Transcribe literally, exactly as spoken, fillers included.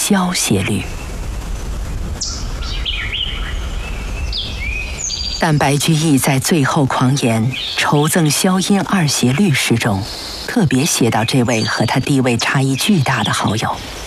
萧协律。但白居易在最后狂言酬赠萧阴二协律诗中，特别写到这位和他地位差异巨大的好友。